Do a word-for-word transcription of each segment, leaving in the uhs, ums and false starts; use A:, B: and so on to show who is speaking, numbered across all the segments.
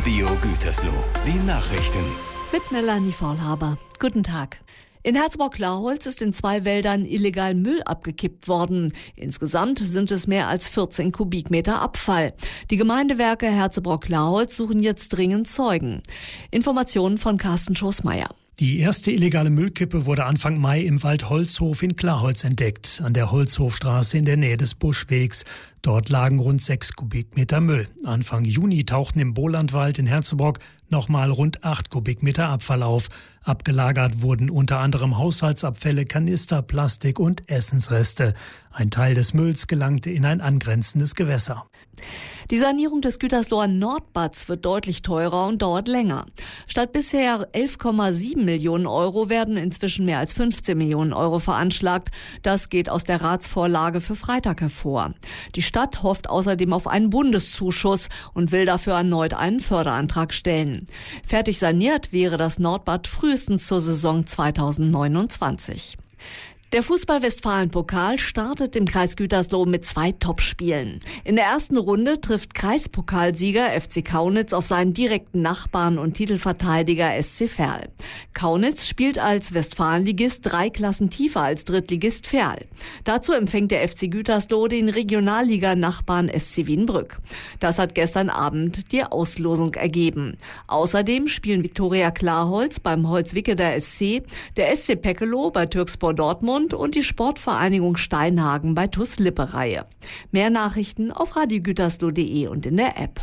A: Radio Gütersloh. Die Nachrichten.
B: Mit Melanie Faulhaber. Guten Tag. In Herzbrock-Laholz ist in zwei Wäldern illegal Müll abgekippt worden. Insgesamt sind es mehr als vierzehn Kubikmeter Abfall. Die Gemeindewerke Herzbrock-Laholz suchen jetzt dringend Zeugen. Informationen von Carsten Schoßmeier.
C: Die erste illegale Müllkippe wurde Anfang Mai im Wald Holzhof in Klarholz entdeckt, an der Holzhofstraße in der Nähe des Buschwegs. Dort lagen rund sechs Kubikmeter Müll. Anfang Juni tauchten im Bolandwald in Herzebrock nochmal rund acht Kubikmeter Abfall auf. Abgelagert wurden unter anderem Haushaltsabfälle, Kanister, Plastik und Essensreste. Ein Teil des Mülls gelangte in ein angrenzendes Gewässer.
B: Die Sanierung des Gütersloher Nordbads wird deutlich teurer und dauert länger. Statt bisher elf Komma sieben Millionen Euro werden inzwischen mehr als fünfzehn Millionen Euro veranschlagt. Das geht aus der Ratsvorlage für Freitag hervor. Die Stadt hofft außerdem auf einen Bundeszuschuss und will dafür erneut einen Förderantrag stellen. Fertig saniert wäre das Nordbad frühestens zur Saison zweitausendneunundzwanzig. Der Fußball-Westfalen-Pokal startet im Kreis Gütersloh mit zwei Topspielen. In der ersten Runde trifft Kreispokalsieger F C Kaunitz auf seinen direkten Nachbarn und Titelverteidiger S C Verl. Kaunitz spielt als Westfalenligist drei Klassen tiefer als Drittligist Verl. Dazu empfängt der F C Gütersloh den Regionalliga-Nachbarn S C Wienbrück. Das hat gestern Abend die Auslosung ergeben. Außerdem spielen Viktoria Klarholz beim Holzwickeder S C, der S C Peckelow bei Türkspor Dortmund und die Sportvereinigung Steinhagen bei T U S Lippereihe. Mehr Nachrichten auf radiogütersloh punkt de und in der App.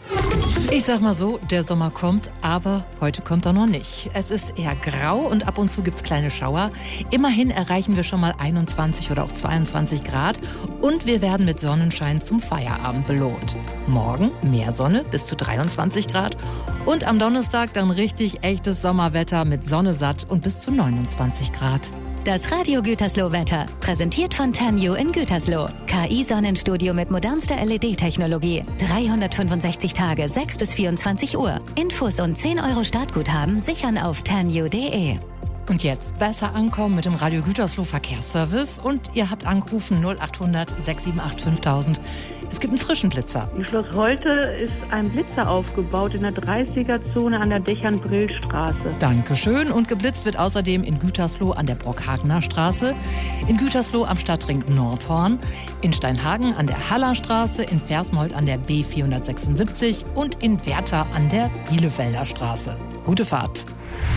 D: Ich sag mal so, der Sommer kommt, aber heute kommt er noch nicht. Es ist eher grau und ab und zu gibt's kleine Schauer. Immerhin erreichen wir schon mal einundzwanzig oder auch zweiundzwanzig Grad und wir werden mit Sonnenschein zum Feierabend belohnt. Morgen mehr Sonne bis zu dreiundzwanzig Grad und am Donnerstag dann richtig echtes Sommerwetter mit Sonne satt und bis zu neunundzwanzig Grad.
E: Das Radio Gütersloh Wetter, präsentiert von Tanyo in Gütersloh. K I-Sonnenstudio mit modernster L E D-Technologie. dreihundertfünfundsechzig Tage, sechs bis vierundzwanzig Uhr. Infos und zehn Euro Startguthaben sichern auf tanyo punkt de.
D: Und jetzt besser ankommen mit dem Radio Gütersloh Verkehrsservice. Und ihr habt angerufen null achthundert sechs sieben acht fünftausend. Es gibt einen frischen Blitzer.
F: Im Schloss Holte ist ein Blitzer aufgebaut in der dreißiger-Zone an der Dächern-Brillstraße.
D: Dankeschön. Und geblitzt wird außerdem in Gütersloh an der Brockhagener Straße, in Gütersloh am Stadtring Nordhorn, in Steinhagen an der Hallerstraße, in Versmold an der B vierhundertsechsundsiebzig und in Werther an der Bielefelder Straße. Gute Fahrt.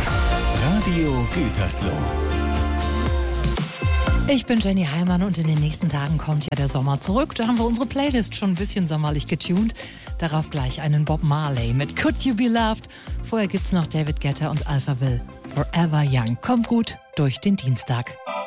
A: Radio Gütersloh.
D: Ich bin Jenny Heimann und in den nächsten Tagen kommt ja der Sommer zurück. Da haben wir unsere Playlist schon ein bisschen sommerlich getuned. Darauf gleich einen Bob Marley mit Could You Be Loved. Vorher gibt's noch David Guetta und Alphaville. Forever Young. Kommt gut durch den Dienstag.